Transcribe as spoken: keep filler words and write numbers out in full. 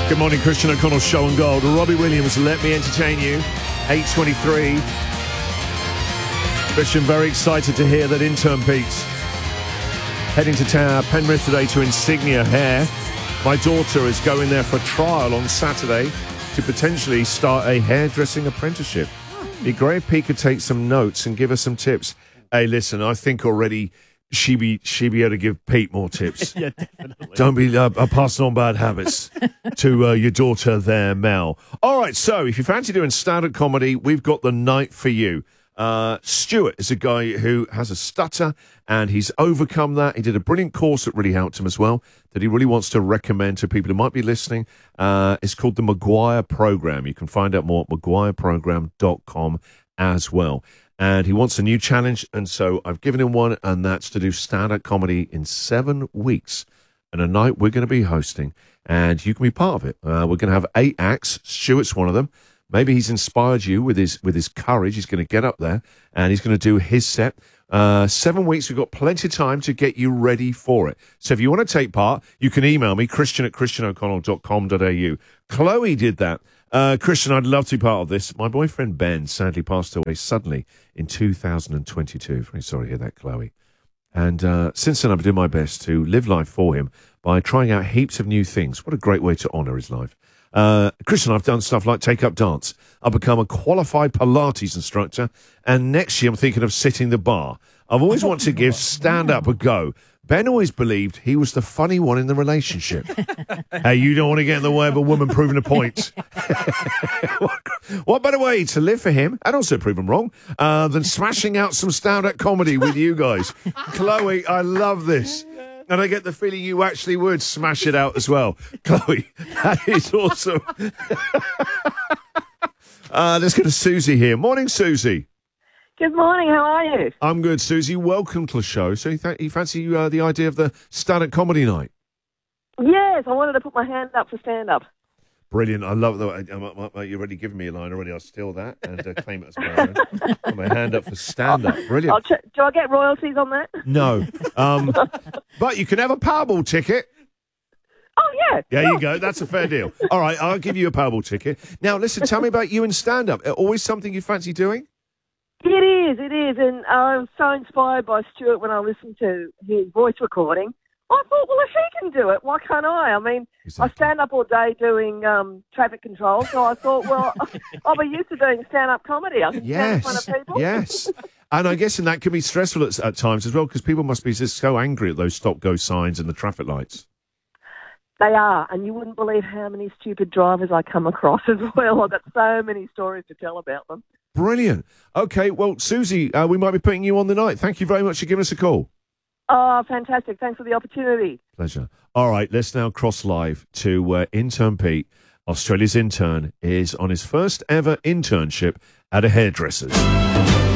Good morning, Christian O'Connell, Show and Gold. Robbie Williams, Let Me Entertain You, eight twenty-three. Christian, very excited to hear that intern Pete's heading to town, Penrith today to Insignia Hair. My daughter is going there for a trial on Saturday to potentially start a hairdressing apprenticeship. It'd be great if Pete could take some notes and give us some tips. Hey, listen, I think already she be she be able to give Pete more tips. Yeah, definitely. Don't be uh, uh, passing on bad habits to uh, your daughter there, Mel. All right, so if you fancy doing stand-up comedy, we've got the night for you. Uh, Stuart is a guy who has a stutter, and he's overcome that. He did a brilliant course that really helped him as well, that he really wants to recommend to people who might be listening. Uh, it's called the Maguire Program. You can find out more at maguire program dot com as well. And he wants a new challenge, and so I've given him one, and that's to do stand-up comedy in seven weeks. And a night we're going to be hosting, and you can be part of it. Uh, we're going to have eight acts. Stuart's one of them. Maybe he's inspired you with his with his courage. He's going to get up there, and he's going to do his set. Uh, seven weeks, we've got plenty of time to get you ready for it. So if you want to take part, you can email me, christian at christian o'connell dot com dot a u. Chloe did that. Uh, Christian, I'd love to be part of this. My boyfriend Ben sadly passed away suddenly in two thousand twenty-two. Very sorry to hear that, Chloe. And uh, since then, I've done my best to live life for him by trying out heaps of new things. What a great way to honour his life. Uh, Christian, I've done stuff like take up dance. I've become a qualified Pilates instructor, and next year I'm thinking of sitting the bar. I've always wanted to give stand-up a go. Ben always believed he was the funny one in the relationship. Hey, you don't want to get in the way of a woman proving a point. what, what better way to live for him, and also prove him wrong, uh, than smashing out some stand-up comedy with you guys? Chloe, I love this. And I get the feeling you actually would smash it out as well. Chloe, that is awesome. uh, let's go to Susie here. Morning, Susie. Good morning, how are you? I'm good, Susie. Welcome to the show. So you, th- you fancy uh, the idea of the stand-up comedy night? Yes, I wanted to put my hand up for stand-up. Brilliant. I love that. Uh, uh, you've already given me a line already. I'll steal that and uh, claim it as mine. Put my hand up for stand-up. Brilliant. I'll ch- do I get royalties on that? No. Um, but you can have a Powerball ticket. Oh, yeah. There you go. That's a fair deal. All right, I'll give you a Powerball ticket. Now, listen, tell me about you and stand-up. Always something you fancy doing? It is, it is. And I was so inspired by Stuart when I listened to his voice recording. I thought, well, if he can do it, why can't I? I mean, exactly. I stand up all day doing um, traffic control, so I thought, well, I'll be used to doing stand-up comedy. I can yes. stand in front of people. Yes. And I guess and that can be stressful at, at times as well, because people must be just so angry at those stop-go signs and the traffic lights. They are, and you wouldn't believe how many stupid drivers I come across as well. I've got so many stories to tell about them. Brilliant. Okay, well, Susie, uh, we might be putting you on the night. Thank you very much for giving us a call. Oh, fantastic. Thanks for the opportunity. Pleasure. All right, let's now cross live to uh, intern Pete. Australia's intern is on his first ever internship at a hairdresser's.